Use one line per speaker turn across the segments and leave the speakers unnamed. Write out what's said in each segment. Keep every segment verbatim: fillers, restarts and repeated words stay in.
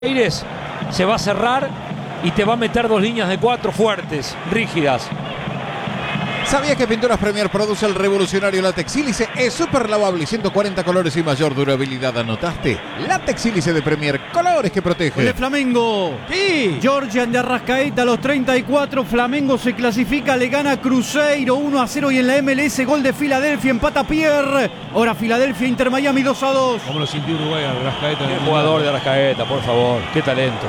Aires se va a cerrar y te va a meter dos líneas de cuatro fuertes, rígidas.
¿Sabías que Pinturas Premier produce el revolucionario látex sílice? Es súper lavable, ciento cuarenta colores y mayor durabilidad. ¿Anotaste? Látex sílice de Premier, colores que protegen.
De Flamengo.
Sí.
Georgian de Arrascaeta a los treinta y cuatro. Flamengo se clasifica, le gana Cruzeiro uno a cero y en la M L S gol de Filadelfia, empata Pierre. Ahora Filadelfia, Inter Miami dos a dos.
¿Cómo lo sintió Uruguay al Arrascaeta?
El jugador de Arrascaeta, por favor. Qué talento.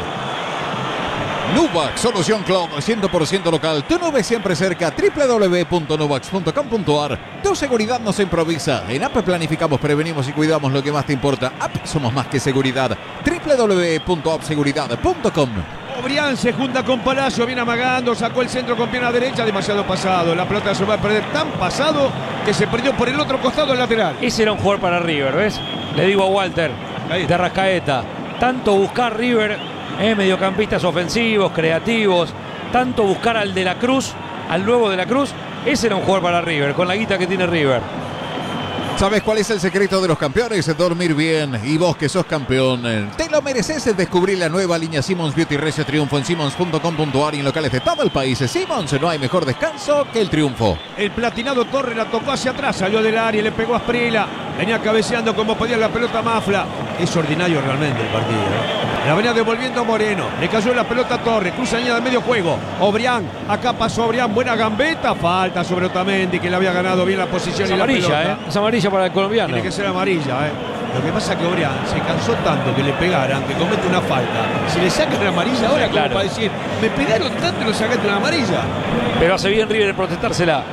Nuvax, solución cloud cien por ciento local. Tu nube siempre cerca. doble u doble u doble u punto nuvax punto com punto a r. Tu seguridad no se improvisa. En App planificamos, prevenimos y cuidamos lo que más te importa. App, somos más que seguridad. doble u doble u doble u punto app seguridad punto com.
Obrián se junta con Palacio, viene amagando, sacó el centro con pierna derecha, demasiado pasado. La pelota se va a perder tan pasado que se perdió por el otro costado del lateral.
Ese era un jugador para River, ¿ves? Le digo a Walter, de Arrascaeta, tanto buscar River... Eh, mediocampistas ofensivos, creativos, tanto buscar al de la Cruz, al nuevo de la Cruz, ese era un jugador para River, con la guita que tiene River.
¿Sabes cuál es el secreto de los campeones? Dormir bien. Y vos que sos campeón, te lo mereces. Descubrir la nueva línea Simmons Beauty Recio Triunfo en simmons punto com punto a r y en locales de todo el país. Simmons, no hay mejor descanso que el triunfo.
El platinado Torre la tocó hacia atrás, salió del área, le pegó a Asprilla. Venía cabeceando como podía la pelota Mafla. Es ordinario realmente el partido, ¿no? La venía devolviendo Moreno. Le cayó la pelota a Torre. Cruza línea de medio juego. Obrián. Acá pasó Obrián. Buena gambeta. Falta sobre Otamendi, que le había ganado bien la posición
es
y
amarilla,
la pelota.
¿eh? Es amarilla para el colombiano.
Tiene que ser amarilla, ¿eh? Lo que pasa es que Obrián se cansó tanto que le pegaran, que comete una falta. Si le sacan la amarilla ahora,
claro,
como para decir, me pegaron tanto y lo sacaste una amarilla.
Pero hace bien River en protestársela.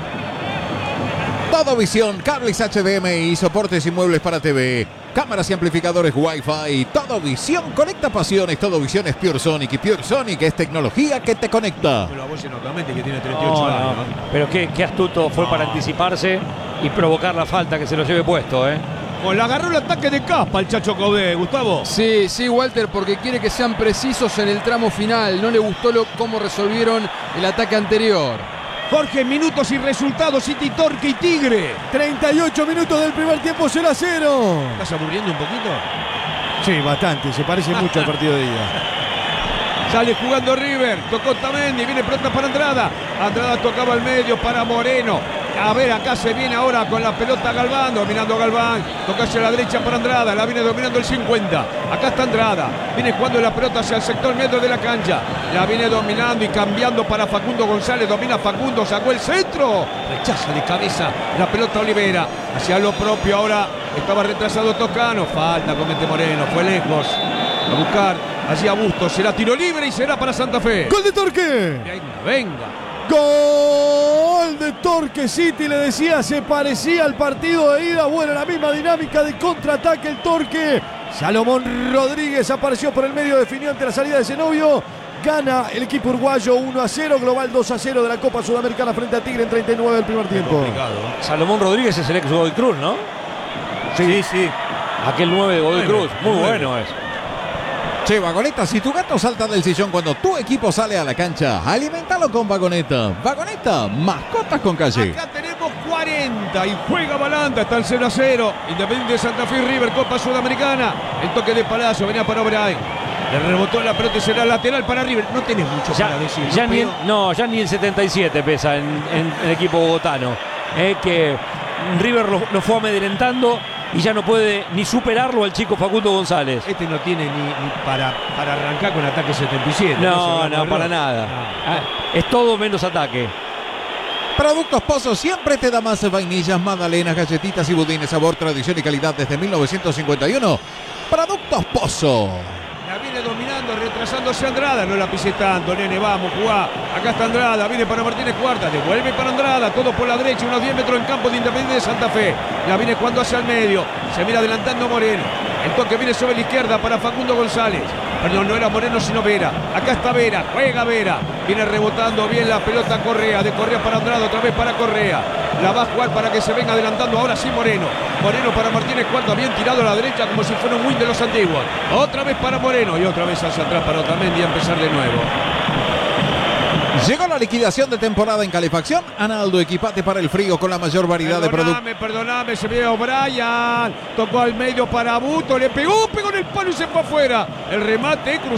Todo Visión, cables H D M I, soportes y muebles para T V, cámaras y amplificadores Wi-Fi. Todo Visión conecta pasiones. Todo Visión es Pure Sonic y Pure Sonic es tecnología que te conecta.
Pero a vos en Otamendi, que tiene treinta y ocho
No,
años.
no. Pero qué, qué astuto fue
no.
para anticiparse y provocar la falta, que se lo lleve puesto, ¿eh?
Pues le agarró el ataque de Caspa al Chacho Codé, Gustavo.
Sí, sí, Walter, porque quiere que sean precisos en el tramo final. No le gustó lo, cómo resolvieron el ataque anterior.
Jorge, minutos y resultados, City, Torque y Tigre.
treinta y ocho minutos del primer tiempo, cero a cero.
¿Estás aburriendo un poquito?
Sí, bastante, se parece mucho al partido de ida.
Sale jugando River, tocó Otamendi, viene pronta para Andrada. Andrada tocaba al medio para Moreno. A ver, acá se viene ahora con la pelota Galván, dominando Galván. Toca hacia la derecha para Andrada, la viene dominando el cincuenta. Acá está Andrada, viene jugando la pelota hacia el sector medio de la cancha. La viene dominando y cambiando para Facundo González. Domina Facundo, sacó el centro. Rechaza de cabeza la pelota Olivera. Hacia lo propio ahora, estaba retrasado Tocano. Falta, comete Moreno, fue lejos. A buscar allí a Bustos, será tiro libre y será para Santa Fe.
¡Gol de Torque!
Venga, venga.
Gol de Torque City, le decía, se parecía al partido de ida. Bueno, la misma dinámica de contraataque el Torque. Salomón Rodríguez apareció por el medio, definió ante la salida de Zenobio. Gana el equipo uruguayo uno a cero, global dos a cero de la Copa Sudamericana frente a Tigre en treinta y nueve del primer tiempo.
Salomón Rodríguez es el ex Godoy Cruz, ¿no?
Sí, sí.
Aquel nueve de Godoy Cruz, muy bueno es.
Che, Vagoneta, si tu gato salta del sillón cuando tu equipo sale a la cancha, alimentalo con Vagoneta. Vagoneta, mascotas con calle.
Acá tenemos cuarenta y juega Balanta, está el cero a cero. Independiente de Santa Fe, River, Copa Sudamericana. El toque de Palacio, venía para Obrián. Le rebotó la pelota y será lateral para River. No tenés mucho
Ya,
para decir.
ya
¿no,
ni el, no, ya ni el setenta y siete pesa en, en el equipo bogotano. Eh, que River lo, lo fue amedrentando y ya no puede ni superarlo al chico Facundo González.
Este no tiene ni, ni para, para arrancar con ataque setenta y siete.
No,
se
no, para
reloj.
nada.
No.
Ah, es todo menos ataque.
Productos Pozo siempre te da más vainillas, magdalenas, galletitas y budines. Sabor, tradición y calidad desde mil novecientos cincuenta y uno. Productos Pozo.
La viene dominando, retrasándose Andrada. No la pise tanto, nene, vamos, jugá. Acá está Andrada, viene para Martínez Cuarta. Devuelve para Andrada, todo por la derecha, unos diez metros en campo de Independiente de Santa Fe. La viene jugando hacia el medio. Se mira adelantando Moreno. El toque viene sobre la izquierda para Facundo González. Perdón, no era Moreno sino Vera. Acá está Vera, juega Vera. Viene rebotando bien la pelota Correa. De Correa para Andrada, otra vez para Correa. La va a jugar para que se venga adelantando ahora sí Moreno. Moreno para Martínez Cuarta, bien tirado a la derecha como si fuera un win de los antiguos. Otra vez para Moreno y otra vez hacia atrás para Otamendi a empezar de nuevo.
Llegó la liquidación de temporada en calefacción. Analdo, equipate para el frío con la mayor variedad de productos.
Perdóname, perdóname, se vio Brian. Tocó al medio para Buto, le pegó, pegó en el palo y se fue afuera. El remate, cruzó.